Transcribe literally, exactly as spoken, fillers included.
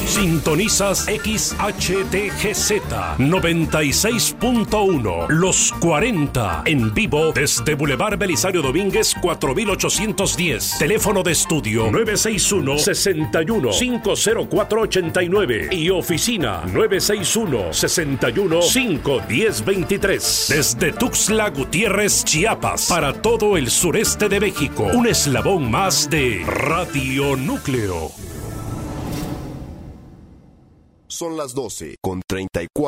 Sintonizas X H T G Z noventa y seis punto uno, Los cuarenta, en vivo desde Boulevard Belisario Domínguez cuatro mil ochocientos diez. Teléfono de estudio nueve seis uno, seis uno, cinco cero cuatro ocho nueve y oficina nueve seis uno, seis uno, cinco uno cero dos tres. Desde Tuxtla Gutiérrez, Chiapas, para todo el sureste de México, un eslabón más de Radio Núcleo. Son las doce con treinta y cuatro.